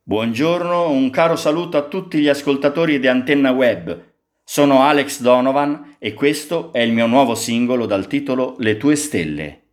Buongiorno, un caro saluto a tutti gli ascoltatori di Antenna Web. Sono Alex Donovan e questo è il mio nuovo singolo dal titolo Le tue stelle.